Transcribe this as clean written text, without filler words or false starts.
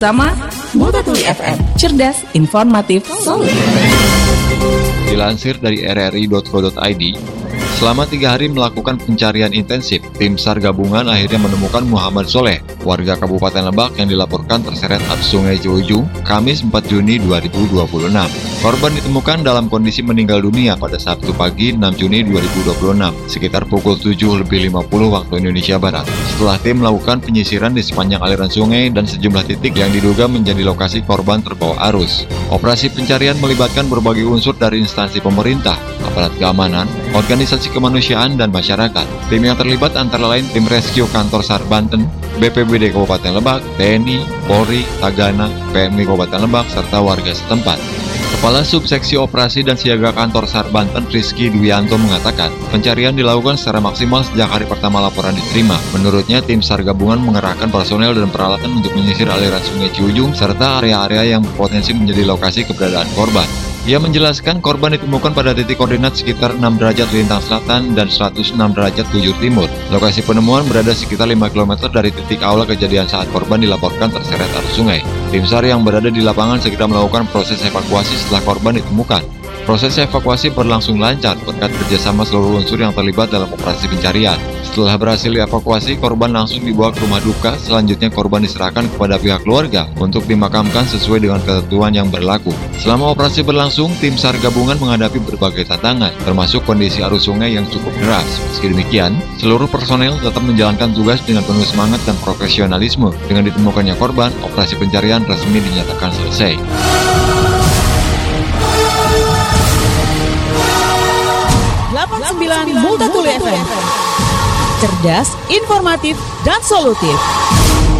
Sama Multatuli FM, cerdas, informatif, solutif. Dilansir dari rri.co.id, selama 3 hari melakukan pencarian intensif, tim SAR gabungan akhirnya menemukan Muhammad Soleh, warga Kabupaten Lebak yang dilaporkan terseret arus Sungai Ciujung, Kamis 4 Juni 2026. Korban ditemukan dalam kondisi meninggal dunia pada Sabtu pagi 6 Juni 2026, sekitar pukul 7.50 waktu Indonesia Barat. Setelah tim melakukan penyisiran di sepanjang aliran sungai dan sejumlah titik yang diduga menjadi lokasi korban terbawa arus. Operasi pencarian melibatkan berbagai unsur dari instansi pemerintah, aparat keamanan, organisasi kemanusiaan, dan masyarakat. Tim yang terlibat antara lain tim rescue kantor SAR Banten, BPBD Kabupaten Lebak, TNI, Polri, Tagana, PMI Kabupaten Lebak, serta warga setempat. Kepala Subseksi Operasi dan Siaga Kantor SAR Banten, Rizky Dwianto, mengatakan pencarian dilakukan secara maksimal sejak hari pertama laporan diterima. Menurutnya, tim SAR gabungan mengerahkan personel dan peralatan untuk menyisir aliran Sungai Ciujung serta area-area yang berpotensi menjadi lokasi keberadaan korban. Ia menjelaskan korban ditemukan pada titik koordinat sekitar 6 derajat lintang selatan dan 106 derajat bujur timur. Lokasi penemuan berada sekitar 5 km dari titik awal kejadian saat korban dilaporkan terseret arus sungai. Tim SAR yang berada di lapangan segera melakukan proses evakuasi setelah korban ditemukan. Proses evakuasi berlangsung lancar berkat kerjasama seluruh unsur yang terlibat dalam operasi pencarian. Setelah berhasil dievakuasi, korban langsung dibawa ke rumah duka. Selanjutnya korban diserahkan kepada pihak keluarga untuk dimakamkan sesuai dengan ketentuan yang berlaku. Selama operasi berlangsung, tim SAR gabungan menghadapi berbagai tantangan, termasuk kondisi arus sungai yang cukup deras. Meski demikian, seluruh personel tetap menjalankan tugas dengan penuh semangat dan profesionalisme. Dengan ditemukannya korban, operasi pencarian resmi dinyatakan selesai. 89 Multatuli FM, cerdas, informatif, dan solutif.